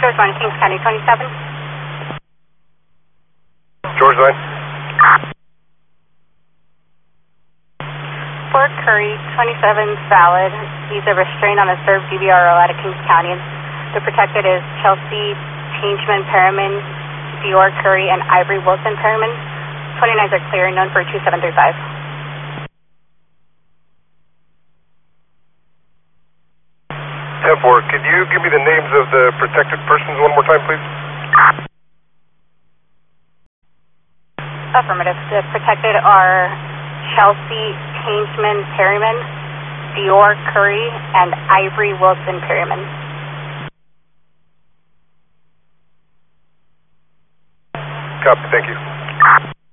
George 1, Kings County 27. George line. Fort Curry 27 valid. He's a restraint on a served DVRO out of Kings County. The protected is Chelsea Changeman Perriman, Dior Curry, and Ivory Wilson Perriman. 29s are clear, known for 2735. 10-4, could you give me the names of the protected persons one more time, please? Affirmative. The protected are Chelsea Changeman Perriman, Dior Curry, and Ivory Wilson Perriman. Copy, thank you.